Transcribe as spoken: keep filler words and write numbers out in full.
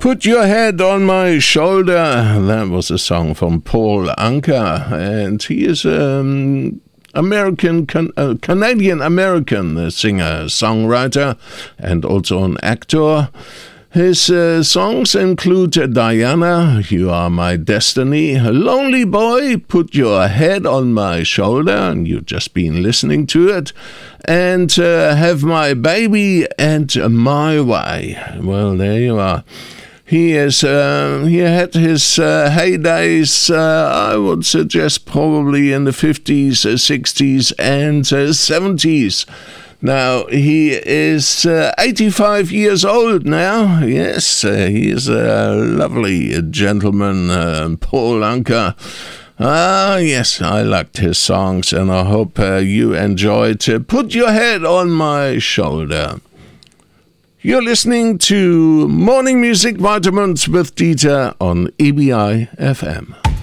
Put Your Head on My Shoulder. That was a song from Paul Anka, and he is um, American, can, uh, Canadian-American uh, singer, songwriter, and also an actor. His uh, songs include Diana, You Are My Destiny, Lonely Boy, Put Your Head on My Shoulder, and you've just been listening to it, and uh, Have My Baby and My Way. Well, there you are. He is. Uh, he had his uh, heydays, uh, I would suggest, probably in the fifties, uh, sixties, and uh, seventies. Now, he is uh, eighty-five years old now. Yes, uh, he is a lovely gentleman, uh, Paul Anka. Ah, yes, I liked his songs, and I hope uh, you enjoyed uh, Put Your Head on My Shoulder. You're listening to Morning Music Vitamins with Dieter on E B I F M.